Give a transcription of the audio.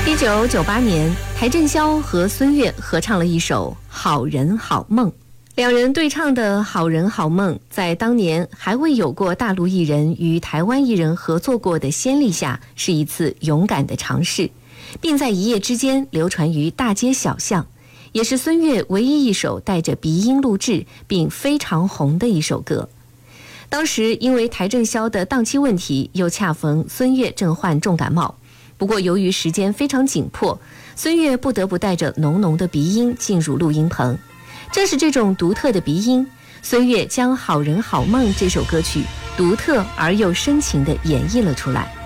1998年，邰正宵和孙越合唱了一首《好人好梦》。两人对唱的《好人好梦》在当年还未有过大陆艺人与台湾艺人合作过的先例下，是一次勇敢的尝试，并在一夜之间流传于大街小巷，也是孙越唯一一首带着鼻音录制并非常红的一首歌。当时因为邰正宵的档期问题，又恰逢孙越正患重感冒，不过由于时间非常紧迫，孙越不得不带着浓浓的鼻音进入录音棚。正是这种独特的鼻音，孙越将《好人好梦》这首歌曲独特而又深情地演绎了出来。